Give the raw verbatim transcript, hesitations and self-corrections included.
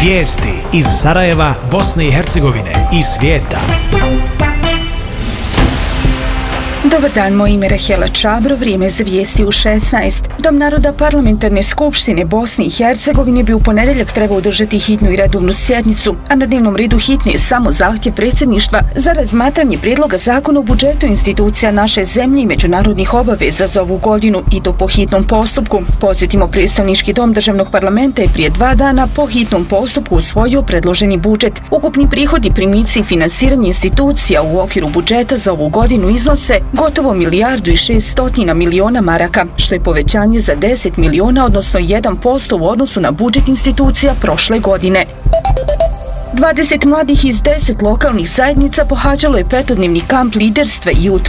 Vijesti iz Sarajeva, Bosne i Hercegovine i svijeta. Dobar dan, moje ime je Rahela Čabro, vrijeme za vijesti u šesnaest. Dom naroda Parlamentarne skupštine Bosne i Hercegovine bi u ponedjeljak trebao održati hitnu i redovnu sjednicu, a na dnevnom redu hitne je samo zahtjev predsjedništva za razmatranje prijedloga zakona o budžetu institucija naše zemlje i međunarodnih obaveza za ovu godinu i to po hitnom postupku. Podsjetimo, predstavnički dom državnog parlamenta je prije dva dana po hitnom postupku usvojio predloženi budžet. Ukupni prihodi, primici i finansiranje institucija u okviru budžeta za ovu godinu iznose gotovo milijardu i šeststotina miliona maraka, što je povećanje za deset miliona, odnosno jedan posto u odnosu na budžet institucija prošle godine. dvadeset mladih iz deset lokalnih zajednica pohađalo je petodnevni kamp liderstva i Youth